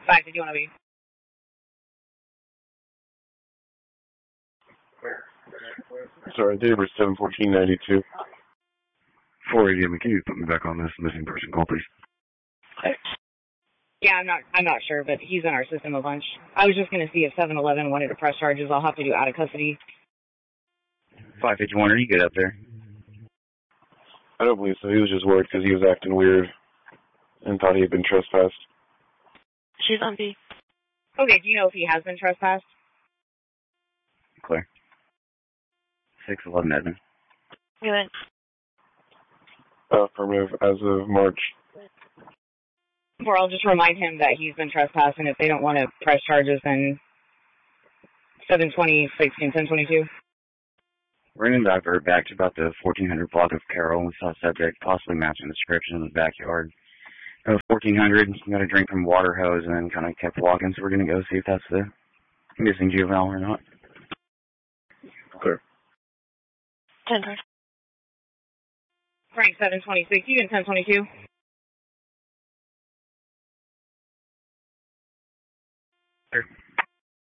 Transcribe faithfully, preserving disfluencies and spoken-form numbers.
Five, did you want to be? Sorry, date of birth seven fourteen ninety-two. four eighty, can you put me back on this missing person call, please? Yeah, I'm not I'm not sure, but he's in our system a bunch. I was just going to see if seven eleven wanted to press charges. I'll have to do out of custody. five fifty-one, are you good up there? I don't believe so. He was just worried because he was acting weird and thought he had been trespassed. She's on B. Okay, do you know if he has been trespassed? Clear. six eleven, Edmund. Good. Uh, affirmative as of March. Or I'll just remind him that he's been trespassed, and if they don't want to press charges, then seven twenty-six and ten twenty-two. We're going to divert back to about the fourteen hundred block of Carroll. We saw a subject possibly matching the description in the backyard. Uh, fourteen hundred, got a drink from a water hose and then kind of kept walking, so we're going to go see if that's the missing juvenile or not. Clear. ten. Frank, seven twenty-six, you in ten twenty-two? Clear.